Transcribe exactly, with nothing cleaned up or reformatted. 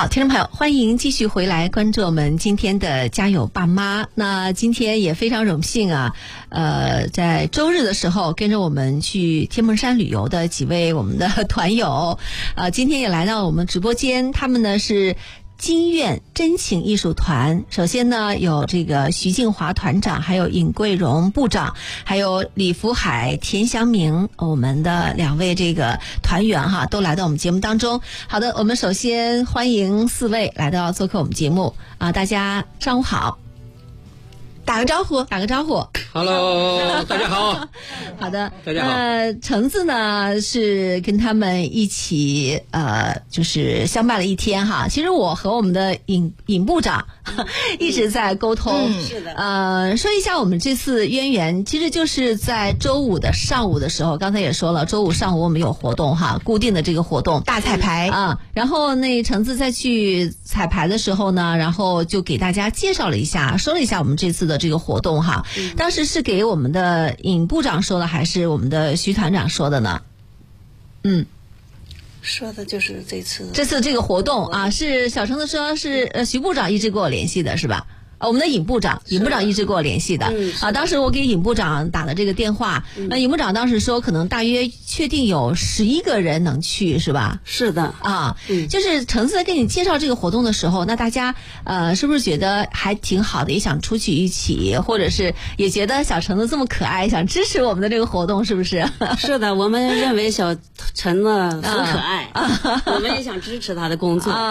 好，听众朋友，欢迎继续回来关注我们今天的家有爸妈。那今天也非常荣幸啊，呃，在周日的时候跟着我们去天门山旅游的几位我们的团友，呃，今天也来到我们直播间，他们呢是金苑真情艺术团。首先呢有这个徐静华团长，还有尹桂荣部长，还有李福海、田祥明，我们的两位这个团员哈，都来到我们节目当中。好的，我们首先欢迎四位来到做客我们节目啊，大家上午好，打个招呼，打个招呼。 Hello， 大家好。 好的， 大家好。 呃，橙子呢是跟他们一起呃，就是相伴了一天哈。其实我和我们的尹尹部长一直在沟通， 嗯、是的。 呃，说一下我们这次渊源，其实就是在周五的上午的时候，刚才也说了，周五上午我们有活动哈，固定的这个活动大彩排啊。然后那橙子在去彩排的时候呢，然后就给大家介绍了一下，说了一下我们这次的这个活动哈。嗯、当时是给我们的尹部长说的，还是我们的徐团长说的呢？嗯， 说的就是这次这次这个活动啊，是小橙子说是呃徐部长一直跟我联系的是吧？我们的尹部长，尹部长一直跟我联系的、 嗯、 啊。当时我给尹部长打的这个电话，那、嗯、尹部长当时说可能大约确定有十一个人能去，是吧？ 是的啊， 嗯、 就是橙子在给你介绍这个活动的时候，那大家呃是不是觉得还挺好的，也想出去一起，或者是也觉得小橙子这么可爱，想支持我们的这个活动，是不是？ 是的，我们认为小橙子很可爱，啊、我们也想支持他的工作。啊